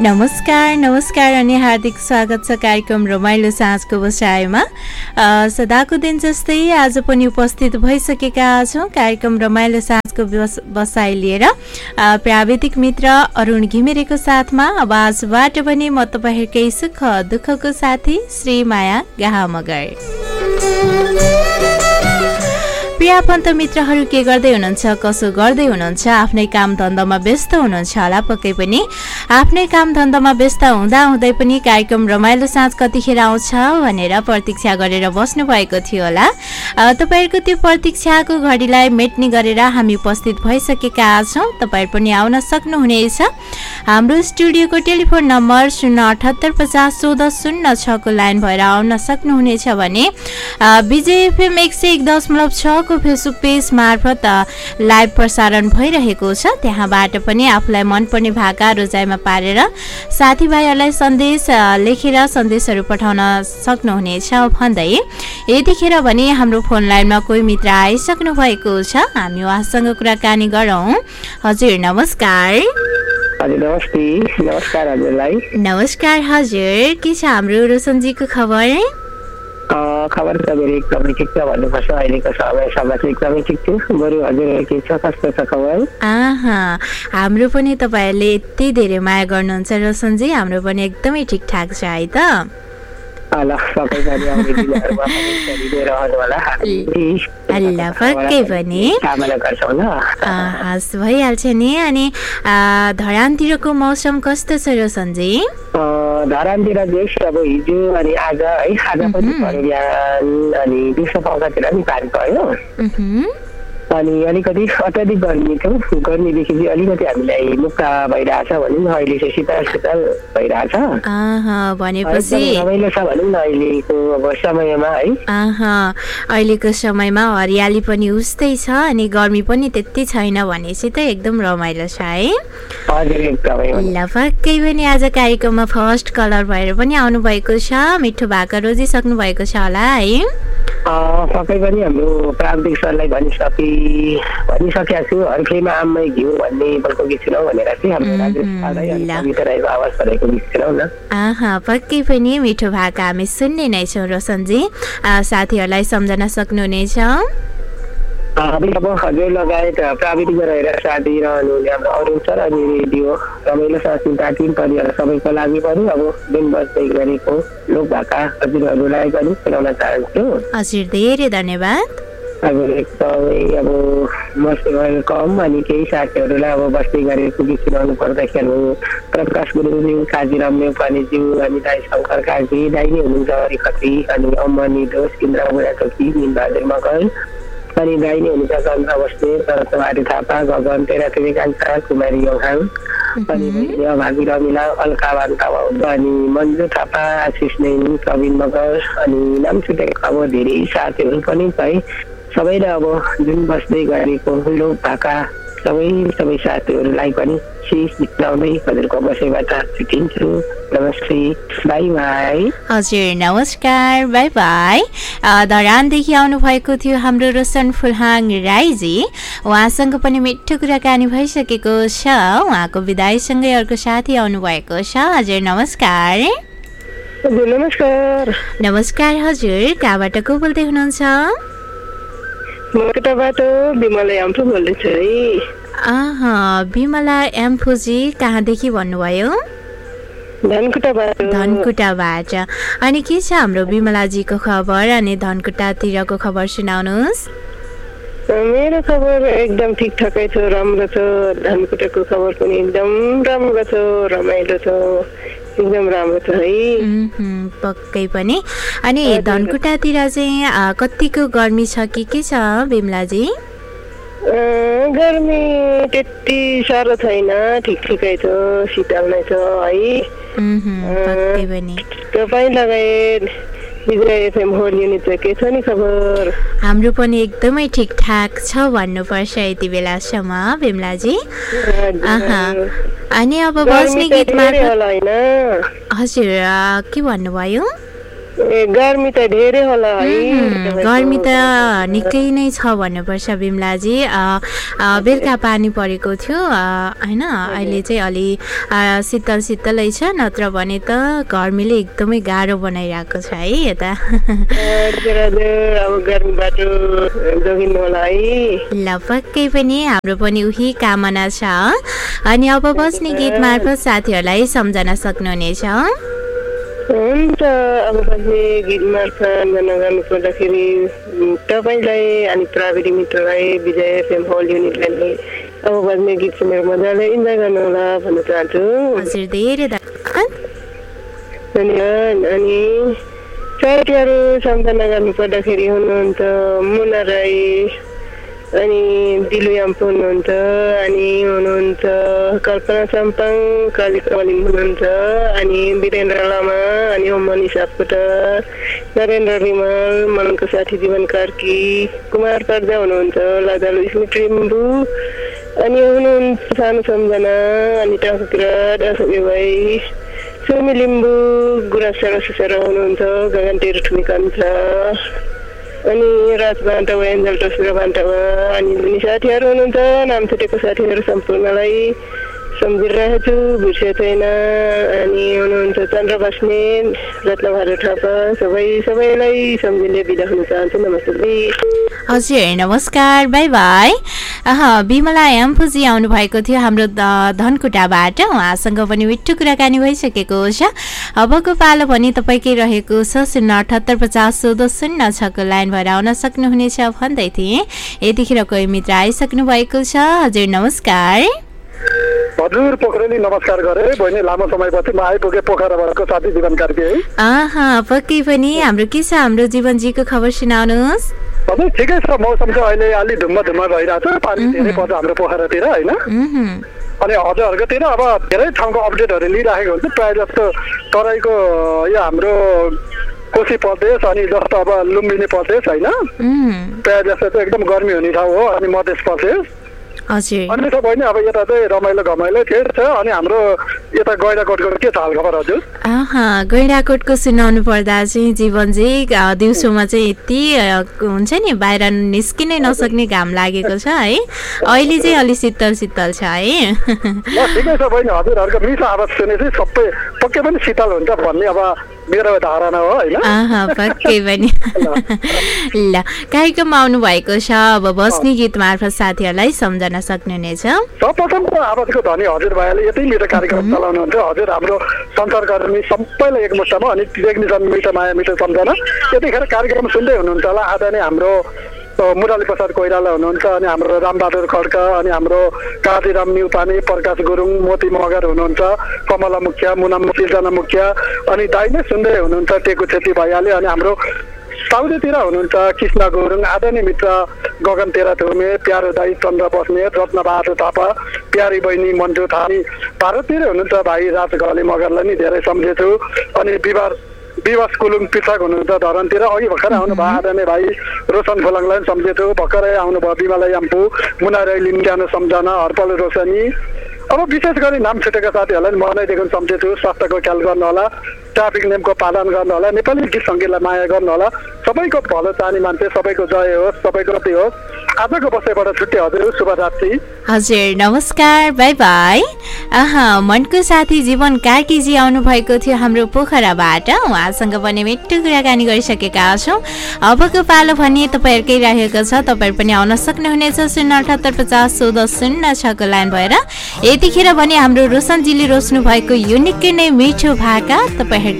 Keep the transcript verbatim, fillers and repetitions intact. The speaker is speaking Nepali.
नमस्कार नमस्कार अनि हार्दिक स्वागत छ कार्यक्रम रमाइलो साँझको बसाइमा। सदाको दिन जस्तै आज पनि उपस्थित भइसकेका छौँ कार्यक्रम रमाइलो साँझको बसाइ लिएर प्राविधिक मित्र अरुण घिमिरेको साथमा। आवाजबाट पनि म तपाईँहरूकै सुख दुःखको साथी श्री माया गाहा मगर। प्रिय आफन्त मित्रहरू के गर्दै हुनुहुन्छ, कसो गर्दै हुनुहुन्छ, आफ्नै काम धन्दामा व्यस्त हुनुहुन्छ होला। पक्कै पनि आफ्नै काम धन्दामा व्यस्त हुँदा हुँदै पनि कार्यक्रम रमाइलो साँझ कतिखेर आउँछ भनेर प्रतीक्षा गरेर बस्नु भएको थियो होला। तपाईँहरूको त्यो प्रतीक्षाको घडीलाई मेट्ने गरेर हामी उपस्थित भइसकेका छौँ। तपाईँ पनि आउन सक्नुहुनेछ। हाम्रो स्टुडियोको टेलिफोन नम्बर शून्य अठहत्तर पचास चौध शून्य छको लाइन भएर आउन सक्नुहुनेछ भने विजय एफएम एक सय एक दशमलव छको फेसबुक पेज मार्फत लाइभ प्रसारण भइरहेको छ। त्यहाँबाट पनि आफूलाई मनपर्ने भाका रोजाइमा पारेर साथीभाइहरूलाई सन्देश लेखेर सन्देशहरू पठाउन सक्नुहुनेछ भन्दै यतिखेर भने हाम्रो फोन लाइनमा कोही मित्र आइसक्नु भएको छ। हामी उहाँसँग कुराकानी गरौँ। हजुर नमस्कार। हजुर नमस्ते। नमस्कार हजुरलाई। नमस्कार हजुर, के छ हाम्रो रोशनजीको खबर? खबर त मेरो एकदमै ठिक छ भन्नुपर्छ। अहिलेको समयसम्म चाहिँ एकदमै ठिक छु। बरु हजुर के छ, कस्तो छ खबर? आहा, हाम्रो पनि तपाईँहरूले यति धेरै माया गर्नुहुन्छ रोशनजी। हाम्रो पनि एकदमै ठिकठाक छ है त। अल्लाह पक्कै पनि हस् भइहाल्छ नि। अनि धरानतिरको मौसम कस्तो छ रोशनजी? धरानतिर चाहिँ अब हिजो अनि आज है, आज पनि पऱ्यो बिहान अनि दिउँसो पखतिर पनि पानी पर्यो। अनि अलिकति अत्याधिक गर्मी थियो। गर्मीदेखि चाहिँ अलिकति हामीलाई मुक्ता भइरहेछ भनौँ न। अहिले चाहिँ शीतल शीतल भइरहेछ भनेपछि रमाइलो छ भनौँ न अहिलेको अब समयमा है। अहिलेको समयमा हरियाली पनि उस्तै छ अनि गर्मी पनि त्यति छैन भनेपछि त एकदम रमाइलो छ है। हजुर एकदमै। ल पक्कै पनि आज कार्यक्रममा फर्स्ट कलर भएर पनि आउनु भएको छ। मिठो भाका रोजिसक्नु भएको छ होला है? पक्कै पनि हाम्रो प्राविधिक सरलाई भनिसके भनिसकेका छु। हर्केमा आम्मै घिउ भन्ने बलको गीत सुनाऊ भनेर चाहिँ हाम्रो राजेश आवाज गरेको गीत सुनाऊ न। आहा, पक्कै पनि मिठो भाका हामी सुन्ने नै छौँ रोशनजी। साथीहरूलाई सम्झन सक्नुहुनेछ। अब हजुर लगायत प्राविधिकमा रहेर साथी रहनुहुने हाम्रो अरुण सर अनि रेडियो रमाइलो साँझ टिम परिवार सबैको लागि पनि अब दिन बस्दै गरेको लोक भाका हजुरहरूलाई पनि सुनाउन चाहन्छु। हजुर धेरै धन्यवाद। अब एकदमै अब मसँग कम अनि केही साथीहरूलाई अब बस्दै गरेको गीत सुनाउनु पर्दाखेरि प्रकाश गुरुङज्यू, काजी रम्य पानीज्यू अनि दाई शङ्कर काजी, दाई नै हुनुहुन्छ हरिखत्री अनि अम्मनी दोष, इन्द्र बुढाटोकी, मिनबहादुर मगर अनि दाई नै हुनुहुन्छ चन्द्र बस्ने, सरस्वती थापा, गगन तेह्रथुमी कान्छा, कुमारी योहाङ अनि भागी रमिला, अलका बान्ता अनि मन्जु थापा, आशिष नैनी, प्रवीण मगर अनि नाम छुटेको अब धेरै साथीहरू पनि है। सबैलाई अब जुन बस्दै गरेको लोक भाका सबै सबै साथीहरूलाई पनि शीश जित्लाउँदै हजुरको बसाइबाट छुट्टिन्छु। नमस्ते, बाई बाई। हजुर नमस्कार, बाई बाई। धरानदेखि आउनु भएको थियो हाम्रो रोशन फुलहाङ राईजी। उहाँसँग पनि मिठो कुराकानी भइसकेको छ। उहाँको विदाईसँगै अर्को साथी आउनु भएको छ। हजुर नमस्कार। हजुर नमस्कार। नमस्कार हजुर, कहाँबाट को बोल्दै हुनुहुन्छ? मकटाबाट बिमला एम्फू बोल्दैछु है। आहा, बिमला एम्फूजी कहाँदेखि भन्नुभयो? धनकुटाबाट। धनकुटाबाट। अनि के छ हाम्रो बिमलाजीको खबर अनि धनकुटातिरको खबर सुनाउनुहोस्। मेरो खबर एकदम ठिकठाकै छ, राम्रो छ। धनकुटाको खबर पनि एकदम राम्रो छ, रमाइलो छ, एकदम राम्रो छ है। पक्कै पनि। अनि धनकुटातिर चाहिँ कतिको गर्मी छ कि के छ बिमलाजी? गर्मी त्यति साह्रो छैन, ठिक ठिकै छ, शीतल नै छ है। पक्कै पनि। तपाईँ लगायत विजय एफएम होल युनिट चाहिँ के छ नि खबर? हाम्रो पनि एकदमै ठिकठाक छ भन्नुपर्छ यति बेलासम्म बिमलाजी। अनि अब बस्ने गीतमा हजुर के भन्नुभयो? ए गर्मी त धेरै होला है। गर्मी त निकै नै छ भन्नुपर्छ बिमलाजी। बेलुका पानी परेको थियो होइन, अहिले चाहिँ अलि शीतल शीतलै छ, नत्र भने त गर्मीले एकदमै गाह्रो बनाइरहेको छ है यता। अब गर्मीबाट जोगिनु होला है। ल पक्कै पनि हाम्रो पनि उही कामना छ। अनि अब बस्ने गीत मार्फत साथीहरूलाई सम्झन सक्नुहुनेछ। हुन्छ, अब बस्ने गीत मार्फत गर्नु पर्दाखेरि तपाईँलाई अनि प्राविधि मित्रलाई, विजय एफएम होल युनिटलाई अब बस्ने गीत सुनेर मजाले इन्जोय गर्नु होला भन्न चाहन्छु। हजुर धेरै धन्यवाद। अनि साथीहरू सम्झना गर्नु पर्दाखेरि हुनुहुन्छ मुना राई, अनि दिलु याम्पु हुनुहुन्छ, अनि हुनुहुन्छ कल्पना चम्पाङ, कालिका मलिङ हुनुहुन्छ, अनि वीरेन्द्र लामा, अनि ओमनी सापकोटा, नरेन्द्र रिमल, मनको साथी जीवन कार्की, कुमार पर्जा हुनुहुन्छ, लाजालु स्मित रिम्बु, अनि हुनुहुन्छ सानो सम्झना, अनि टाकुकिराट, अशोक भाइ, सुमी लिम्बू, गुरासेरा सुसेरा हुनुहुन्छ, गगन तेरो ठुमी कान्छा, अनि राजबान्टामा एन्जल टोस्रो बान्टामा, अनि जुनी साथीहरू हुनुहुन्छ, नाम छुटेको साथीहरू सम्पूर्णलाई सम्झिरहेको छु, बिर्से छैन। अनि हुनुहुन्छ चन्द्र बस्नेत, रत्नबहादुर थापा, सबै सबैलाई सम्झिने बिदा हुन चाहन्छु। नमस्ते। हजुर नमस्कार, बाई बाई। बिमला एम्फुजी आउनु भएको थियो हाम्रो धनकुटाबाट, उहाँसँग पनि मिठो कुराकानी भइसकेको छ। अबको पालो भने तपाईँकै रहेको छ शून्य अठहत्तर पचास चौध शून्य छको लाइन भएर आउन सक्नुहुनेछ भन्दै थिएँ। यतिखेर कोही मित्र आइसक्नु भएको छ। हजुर नमस्कार। हजुर पोखरेली नमस्कार गरे बहिनी, लामो समयपछि म आइपुगे पोखराबाटको साथी जीवन कार्की है। आहा पक्कै पनि हाम्रो के छ, हाम्रो जीवनजीको खबर सुनाउनुहोस्। हजुर ठिकै छ, मौसम चाहिँ अहिले अलि धुम्म धुम्म भइरहेको छ, पानी धेरै पर्छ हाम्रो पोखरातिर होइन। अनि हजुरहरूकोतिर अब धेरै ठाउँको अपडेटहरू लिइराखेको हुन्छ, प्रायः जस्तो तराईको यो हाम्रो कोशी प्रदेश, अनि जस्तो अब लुम्बिनी प्रदेश होइन, प्रायः जस्तो चाहिँ एकदम गर्मी हुने ठाउँ हो, अनि मध्य प्रदेश। अनि त बहिनी अब यता चाहिँ रमाइलो घमाइलो ठेट छ। अनि हाम्रो यता गैँडाकोटको के छ हाल खबर हजुर? गैँडाकोटको सुनाउनु पर्दा चाहिँ जीवनजी दिउँसोमा चाहिँ यति हुन्छ नि, बाहिर निस्किनै नसक्ने घाम लागेको छ है। अहिले चाहिँ अलि शीतल शीतल छ है। ठिकै छ बहिनी, हजुरहरूको मिठो आवाज सुनेपछि सबै पक्कै पनि शीतल हुन्छ भन्ने अब मेरो धारणा हो होइन। पक्कै पनि। ल कार्यक्रममा आउनु भएको छ, अब बस्ने गीत मार्फत साथीहरूलाई सम्झन सक्नुहुनेछ। सर्वप्रथम त आवाजको धनी हजुर भाइले यति मिठो कार्यक्रम चलाउनुहुन्छ। हजुर हाम्रो सञ्चारकर्मी सबैलाई एकमुष्टमा, अनि टेक्निसियन मिठो माया मिठो सम्झना। यतिखेर कार्यक्रम सुन्दै हुनुहुन्छ होला आदरणीय हाम्रो मुरली प्रसाद कोइराला हुनुहुन्छ, अनि हाम्रो रामबहादुर खड्का, अनि हाम्रो काजीराम न्युपाने, प्रकाश गुरुङ, मोती मगर हुनुहुन्छ, कमला मुखिया, मुना सिर्जना मुखिया, अनि दाइ नै सुन्दै हुनुहुन्छ टेकु छेत्री भइहाले। अनि हाम्रो साउदीतिर हुनुहुन्छ कृष्ण गुरुङ, आदरणीय मित्र गगन तेरा थुमे, प्यारो दाई चन्द्र बस्नेत, रत्नबहादुर थापा, प्यारी बहिनी मन्जु थामी, भारततिर हुनुहुन्छ भाइ राज घले मगरलाई नि धेरै सम्झेछु। अनि विवाह विवास कुलुङ पृथक हुनुहुन्छ धरनतिर, अघि भर्खरै आउनुभयो आदरणीय भाइ रोशन खोलङलाई पनि सम्झेछु। भर्खरै आउनुभयो बिमला याम्पू, मुना राई लिम्जानो सम्झना, हर्पल रोशनी। अब विशेष गरी नाम छुटेका साथीहरूलाई मनैदेखि सम्झेछु। स्वास्थ्यको ख्याल गर्नुहोला, ट्राफिक नियमको पालन गर्नुहोला, नेपाली गीत सङ्गीतलाई माया गर्नुहोला। सबैको भलो चाहने मान्छे, सबैको जय होस्, सबैको रति होस्। आजको बसाइबाट छुट्टी हजुर, शुभरात्रि। हजुर नमस्कार, बाई बाई। आहा मनको साथी जीवन कार्कीजी आउनु भएको थियो हाम्रो पोखराबाट, उहाँसँग पनि मिठो कुराकानी गरिसकेका छौँ। अबको पालो भने तपाईँहरूकै रहेको छ, तपाईहरू पनि आउन सक्नुहुनेछ शून्य अठहत्तर पचास चौध शून्य छको लाइन भएर। यतिखेर भने हाम्रो रोशनजीले रोज्नु भएको यो निकै नै मिठो भाका तपाईँ